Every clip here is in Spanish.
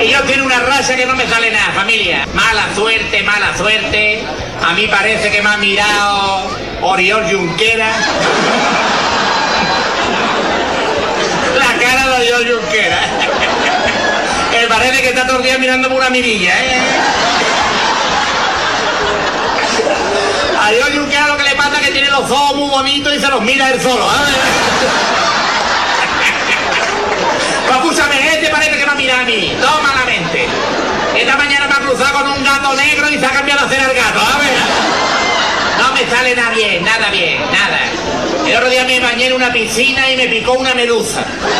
Y yo tengo una racha que no me sale nada, familia. Mala suerte, mala suerte. A mí parece que me ha mirado Oriol Junqueras. La cara de Oriol Junqueras. Que parece que está todo el día mirando por una mirilla, ¿eh? A Oriol Junqueras lo que le pasa es que tiene los ojos muy bonitos y se los mira él solo, Pues escúchame, este parece que me ha mirado a mí, todo malamente. Esta mañana me ha cruzado con un gato negro y se ha cambiado a hacer el gato, No me sale nada bien, nada. El otro día me bañé en una piscina y me picó una medusa.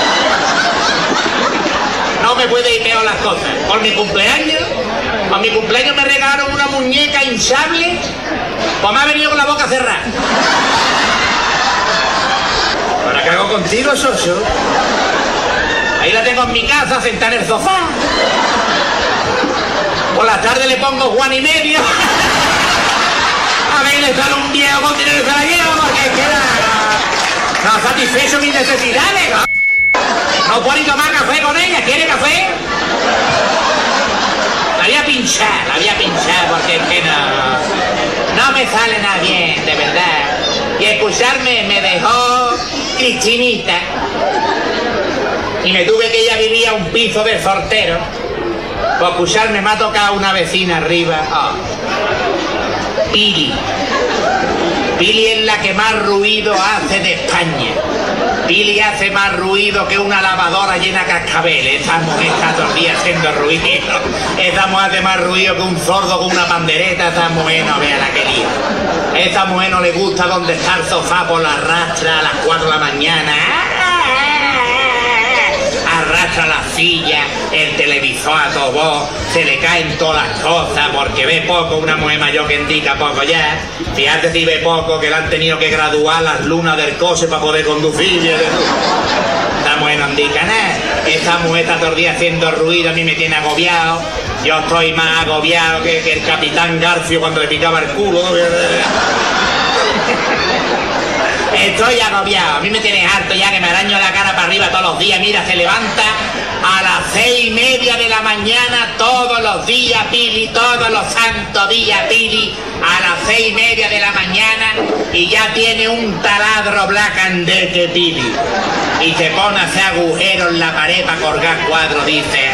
No me puede ir peor las cosas. Por mi cumpleaños me regalaron una muñeca hinchable, pues me ha venido con la boca cerrada. ¿Ahora qué hago contigo, socio? Ahí la tengo en mi casa, sentada en el sofá. Por la tarde le pongo Juan y medio. A ver, le sale un viejo con dinero y se la llevo porque queda... No satisfecho mis necesidades, No puedo ni tomar café con ella. ¿Quiere café? La voy a pinchar porque es que no me sale nada bien, de verdad. Y escucharme me dejó Cristinita. Y me tuve que ir a vivir a un piso de soltero. Por escucharme me ha tocado una vecina arriba. Pili. Pili es la que más ruido hace de España. Pili hace más ruido que una lavadora llena de cascabeles. Esa mujer está todo el día haciendo ruido. Esa mujer hace más ruido que un sordo con una pandereta. Esa mujer no vea la que lío. Esa mujer no le gusta donde está el sofá por la rastra a las 4 de la mañana. Arrastra la silla, el televisor a todo voz, se le caen todas las cosas porque ve poco, una mujer mayor que indica poco ya. Fíjate si ve poco que le han tenido que graduar las lunas del coche para poder conducir. Esta mujer no indica nada. Esta mujer está todo el día haciendo ruido, a mí me tiene agobiado. Yo estoy más agobiado que el capitán Garfio cuando le picaba el culo. Estoy agobiado, a mí me tiene harto ya que me araño la cara para arriba todos los días. Mira, se levanta a las 6:30 de la mañana todos los días, Pili, todos los santos días, Pili, a las 6:30 de la mañana y ya tiene un taladro Black and Decker, Pili. Y se pone a hacer agujeros en la pared para colgar cuadros, dice.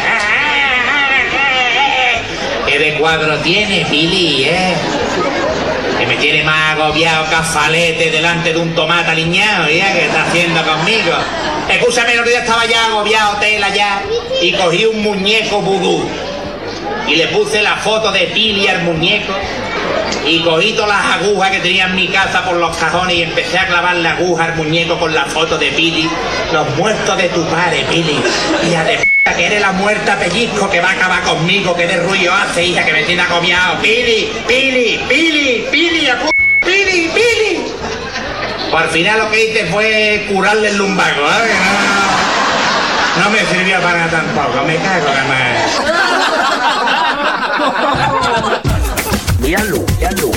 ¿Qué de cuadro tiene, Pili, Que me tiene más agobiado que Falete delante de un tomate aliñado, ¿ya? ¿Qué está haciendo conmigo? Escúchame, el otro día estaba ya agobiado, tela ya, y cogí un muñeco vudú. Y le puse la foto de Pili al muñeco, y cogí todas las agujas que tenía en mi casa por los cajones y empecé a clavar la aguja al muñeco con la foto de Pili. Los muertos de tu padre, Pili. Hija de p***, que eres la muerta pellizco que va a acabar conmigo, que de ruido hace, hija, que me tiene agobiado. Pili. Pues al final lo que hice fue curarle el lumbago, No me sirvió para nada tampoco, me cago en la madre. Míralo.